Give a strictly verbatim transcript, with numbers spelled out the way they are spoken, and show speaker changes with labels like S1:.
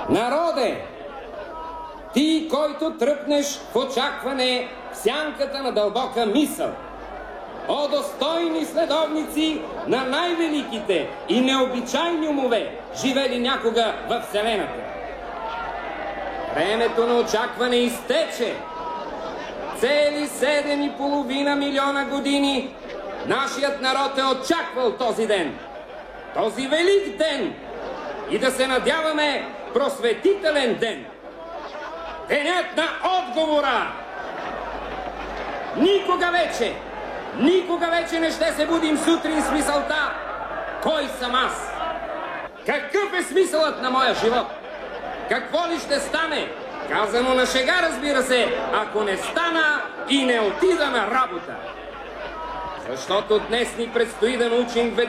S1: Народе, ти, който тръпнеш в очакване в сянката на дълбока мисъл, о достойни следовници на най-великите и необичайни умове, живели някога във Вселената. Времето на очакване изтече. Цели седем и половина милиона години нашият народ е очаквал този ден. Този велик ден. И да се надяваме просветителен ден. Денят на отговора. Никога вече, никога вече не ще се будим сутрин с мисълта: кой съм аз? Какъв е смисълът на моя живот? Какво ли ще стане? Казано на шега, разбира се, ако не стана и не отида на работа. Защото днес ни предстои да научим